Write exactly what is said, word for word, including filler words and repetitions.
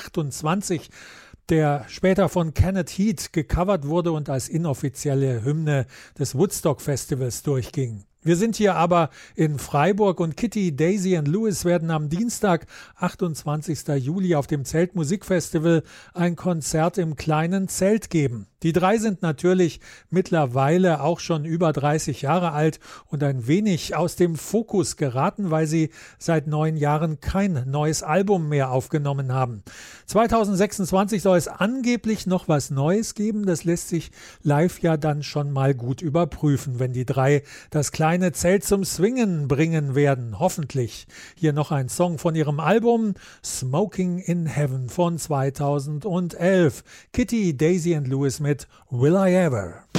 achtundzwanzig, der später von Kenneth Heat gecovert wurde und als inoffizielle Hymne des Woodstock Festivals durchging. Wir sind hier aber in Freiburg und Kitty, Daisy und Louis werden am Dienstag, achtundzwanzigsten Juli, auf dem Zeltmusikfestival ein Konzert im kleinen Zelt geben. Die drei sind natürlich mittlerweile auch schon über dreißig Jahre alt und ein wenig aus dem Fokus geraten, weil sie seit neun Jahren kein neues Album mehr aufgenommen haben. zweitausendsechsundzwanzig soll es angeblich noch was Neues geben. Das lässt sich live ja dann schon mal gut überprüfen, wenn die drei das kleine Zelt zum Swingen bringen werden. Hoffentlich. Hier noch ein Song von ihrem Album Smoking in Heaven von zweitausendelf. Kitty, Daisy und Louis mit Will I Ever.